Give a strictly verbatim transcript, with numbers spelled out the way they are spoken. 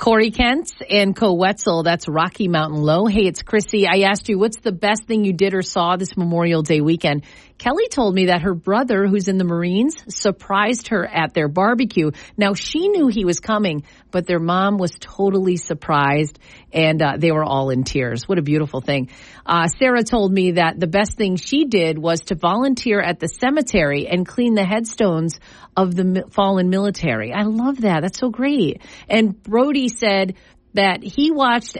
Corey Kent and Co Wetzel, that's Rocky Mountain Low. Hey, it's Chrissy. I asked you, what's the best thing you did or saw this Memorial Day weekend? Kelly told me that her brother, who's in the Marines, surprised her at their barbecue. Now, she knew he was coming, but their mom was totally surprised, and uh, they were all in tears. What a beautiful thing. Uh, Sarah told me that the best thing she did was to volunteer at the cemetery and clean the headstones of the mi- fallen military. I love that. That's so great. And Brody said that he watched